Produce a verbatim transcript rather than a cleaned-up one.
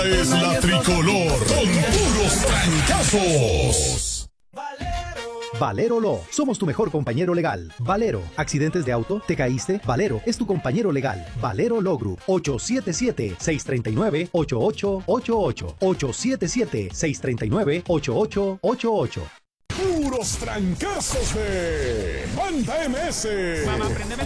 Es la tricolor con puros trancazos. Valero Law, somos tu mejor compañero legal. Valero, accidentes de auto, te caíste, Valero es tu compañero legal. Valero Law Group, ocho siete siete, seis tres nueve, ocho ocho ocho ocho, ocho siete siete, seis tres nueve, ocho ocho ocho ocho. Puros trancazos de Banda M S. Mamá, préndeme